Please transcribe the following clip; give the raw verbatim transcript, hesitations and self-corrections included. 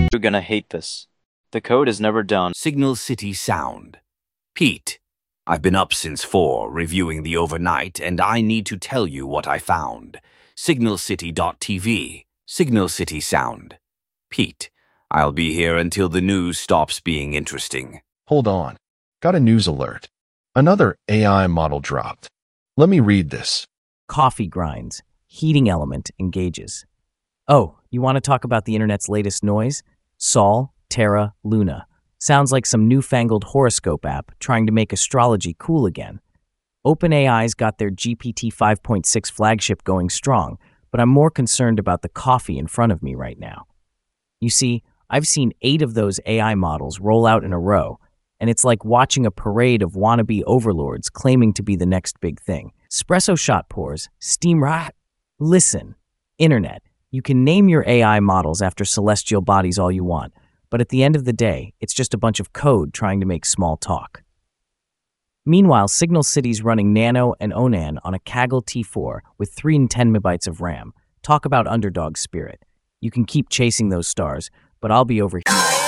You're gonna hate this. The code is never done. Signal City Sound. Pete, I've been up since four, reviewing the overnight, and I need to tell you what I found. Signal City dot T V. Signal City Sound. Pete, I'll be here until the news stops being interesting. Hold on. Got a news alert. Another A I model dropped. Let me read this. Coffee grinds. Heating element engages. Oh, you want to talk about the internet's latest noise? Sol, Terra, Luna. Sounds like some newfangled horoscope app trying to make astrology cool again. OpenAI's got their G P T five point six flagship going strong, but I'm more concerned about the coffee in front of me right now. You see, I've seen eight of those A I models roll out in a row, and it's like watching a parade of wannabe overlords claiming to be the next big thing. Espresso shot pours, steam ra- Listen, Internet, you can name your A I models after celestial bodies all you want, but at the end of the day, it's just a bunch of code trying to make small talk. Meanwhile, Signal City's running Nano and Onan on a Kaggle T four with three and ten megabytes of RAM. Talk about underdog spirit. You can keep chasing those stars, but I'll be over here.